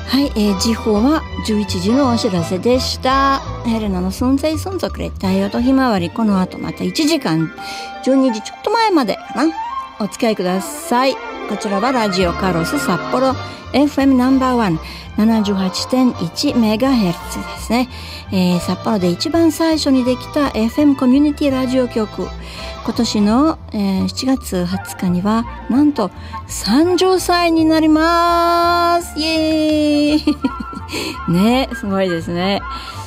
はい、時報は11時のお知らせでした。ヘレナの存在存続熱帯夜とひまわり、この後また1時間12時ちょっと前までかな、お付き合いください。こちらはラジオカロス札幌 FM ナンバーワン 78.1 メガヘルツですね。札幌で一番最初にできた FM コミュニティラジオ局、今年の、7月20日にはなんと30歳になります。イエーイね、すごいですね。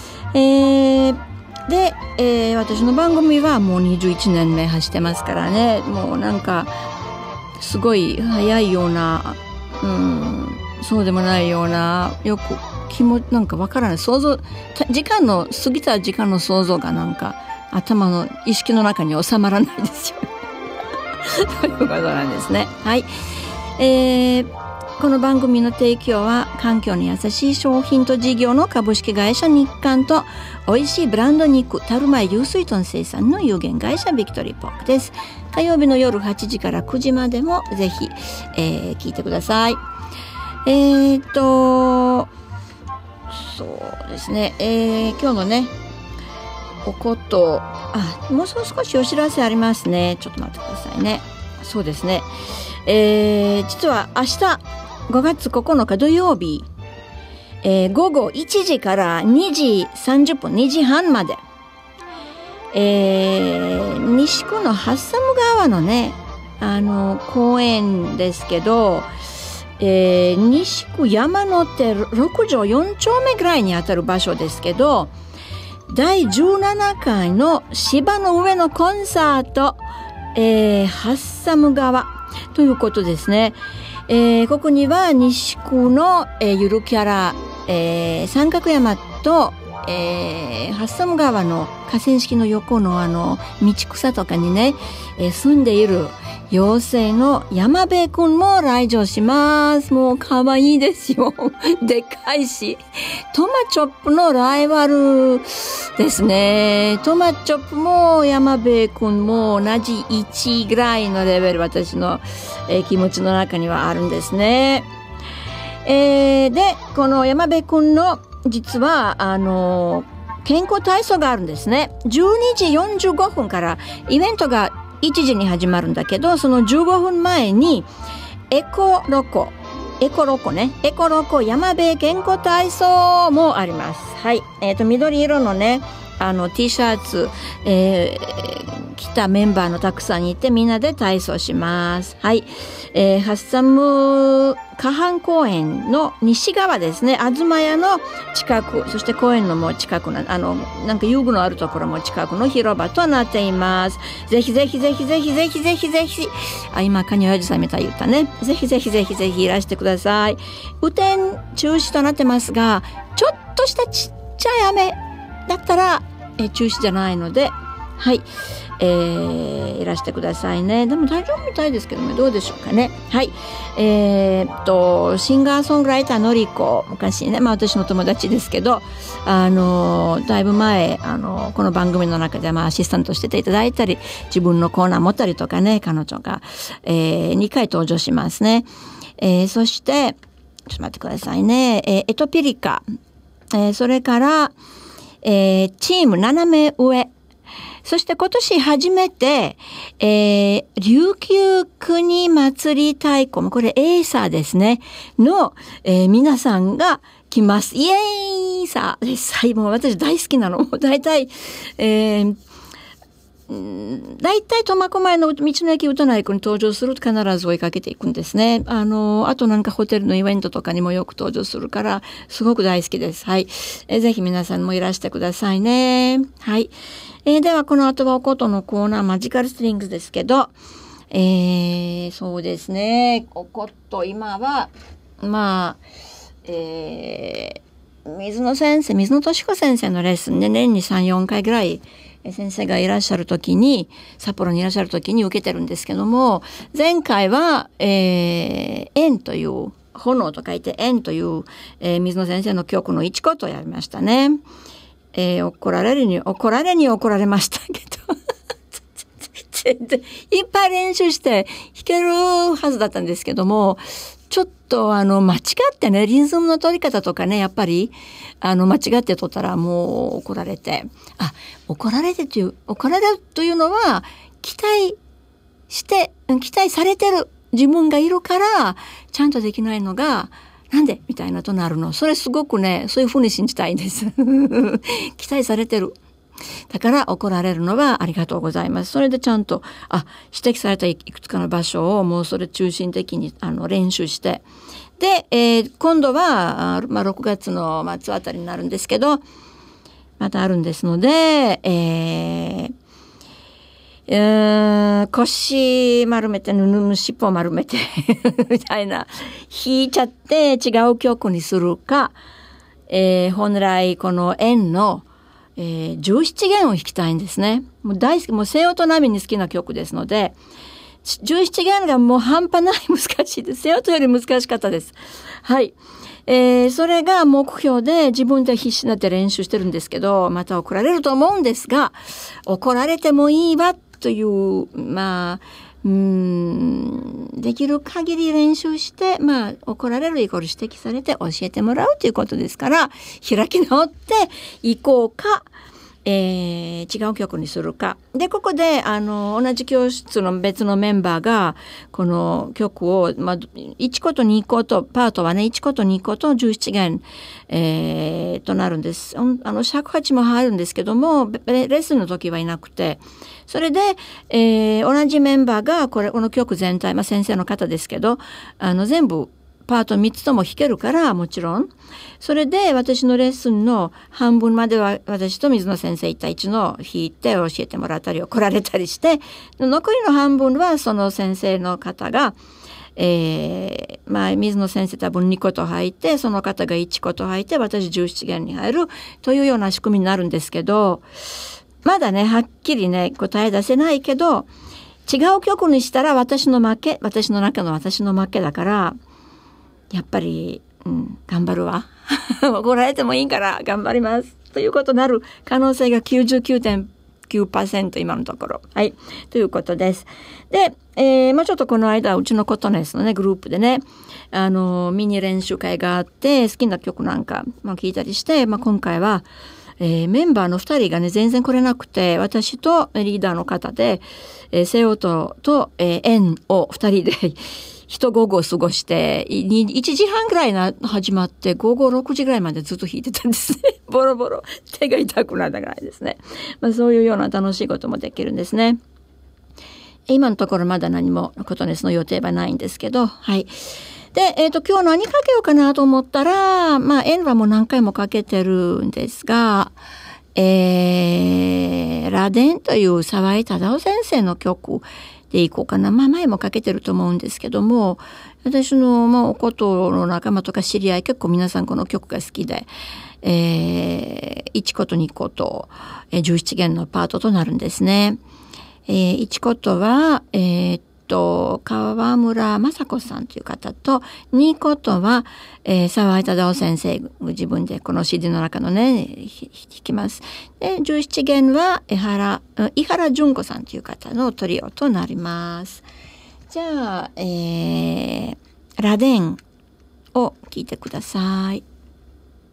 で、私の番組はもう21年目走ってますからね、もうなんかすごい早いような、そうでもないような、よくなんかわからない想像、過ぎた時間の想像がなんか頭の意識の中に収まらないですよということなんですね。はい、この番組の提供は環境に優しい商品と事業の株式会社日刊と美味しいブランド肉タルマエ流水豚生産の有限会社ビクトリーポークです。火曜日の夜8時から9時までもぜひ、聞いてください。そうですね、今日のねおこと、もう少しお知らせありますね。ちょっと待ってくださいね。そうですね、実は明日5月9日土曜日、午後1時から2時30分2時半まで、西区のハッサム川のね公園ですけど、西区山手6条4丁目ぐらいにあたる場所ですけど、第17回の芝の上のコンサート、ハッサム川ということですね。ここには西区の、ゆるキャラ、三角山と、ハッサム川の河川敷の横の道草とかにね、住んでいる妖精の山部くんも来場します。もう可愛いですよ。でかいし。トマチョップのライバルですね。トマチョップも山部くんも同じ1ぐらいのレベル、私の、気持ちの中にはあるんですね。で、この山部くんの実は健康体操があるんですね。12時45分からイベントが1時に始まるんだけど、その15分前にエコロコ山部健康体操もあります。はい、緑色のねT シャツ、着たメンバーのたくさんいて、みんなで体操します。はい、ハッサム河畔公園の西側ですね、東屋の近く、そして公園のも近くなんか遊具のあるところも近くの広場となっています。ぜひぜひぜひぜひぜひぜひぜひ、今カニオヤジさんみたいに言ったね。ぜひぜひぜひぜひいらしてください。雨天中止となってますが、ちょっとしたちっちゃい雨だったら中止じゃないので、はい、いらしてくださいね。でも大丈夫みたいですけどね、どうでしょうかね。はい、シンガーソングライターのりこ、昔ね、私の友達ですけど、だいぶ前この番組の中でアシスタントしてていただいたり、自分のコーナー持ったりとかね、彼女が、2回登場しますね。そしてちょっと待ってくださいね。エトピリカ、それからチーム斜め上、そして今年初めて、琉球国祭り太鼓、これエーサーですねの、皆さんが来ます。イエーイさあです。もう私大好きなの。大体苫小牧の道の駅歌内区に登場すると必ず追いかけていくんですね。あとなんかホテルのイベントとかにもよく登場するからすごく大好きです。はい、ぜひ皆さんもいらしてくださいね。はい、ではこの後はおことのコーナー、マジカルストリングスですけど、そうですね、おこと今は水野俊子先生のレッスンで年に 3,4 回ぐらい先生がいらっしゃる時に、札幌にいらっしゃる時に受けてるんですけども、前回は、円という炎と書いて円という、水野先生の曲の一ことをやりましたね。怒られましたけど全然いっぱい練習して弾けるはずだったんですけども、 ちょっと間違ってね、リズムの取り方とかね、やっぱり間違って取ったらもう怒られて、怒られるというのは期待されてる自分がいるからちゃんとできないのがなんでみたいなとなるの。それすごくね、そういうふうに信じたいんです。期待されてる。だから怒られるのはありがとうございます。それでちゃんと指摘されたいくつかの場所をもうそれ中心的に練習して、で、今度は6月の末あたりになるんですけど、またあるんですので、腰丸めて尻尾丸めてみたいな弾いちゃって違う曲にするか、本来この円の17弦を弾きたいんですね。もう大好き、もう西音並みに好きな曲ですので、17弦がもう半端ない難しいです。西音より難しかったです。はい。それが目標で自分で必死になって練習してるんですけど、また怒られると思うんですが、怒られてもいいわという、できる限り練習して、怒られるイコール指摘されて教えてもらうということですから、開き直っていこうか、違う曲にするか。で、ここで、同じ教室の別のメンバーが、この曲を、1個と2個と、パートはね、1個と2個と17弦、となるんです。尺八も入るんですけども、レッスンの時はいなくて、それで、同じメンバーが、この曲全体、先生の方ですけど、全部、パート3つとも弾けるからもちろんそれで私のレッスンの半分までは私と水野先生1対1の弾いて教えてもらったり怒られたりして残りの半分はその先生の方が、水野先生多分2個と入ってその方が1個と入って私17弦に入るというような仕組みになるんですけどまだねはっきりね答え出せないけど違う曲にしたら私の負け私の中の私の負けだからやっぱり、頑張るわ。怒られてもいいから頑張ります。ということになる可能性が 99.9% 今のところ。はい。ということです。で、もうちょっとこの間、うちのコトネスのね、グループでね、ミニ練習会があって、好きな曲なんか、聞いたりして、今回は、メンバーの2人がね、全然来れなくて、私とリーダーの方で、西音と、円を2人で、一午後を過ごして、1時半ぐらい始まって、午後6時ぐらいまでずっと弾いてたんですね。ボロボロ。手が痛くなったぐらいですね。そういうような楽しいこともできるんですね。今のところまだ何もコトネスの予定はないんですけど、はい。で、今日何かけようかなと思ったら、円はもう何回もかけてるんですが、螺鈿という沢井忠夫先生の曲、でいこうかな。前もかけてると思うんですけども、私の、おことの仲間とか知り合い結構皆さんこの曲が好きで、1個と2個と、17弦のパートとなるんですね。1個とは、川村雅子さんという方と、2個とは、沢井忠夫先生、自分でこの CD の中のね、弾きます。で、17弦は、井原純子さんという方のトリオとなります。じゃあ、螺鈿を聴いてください。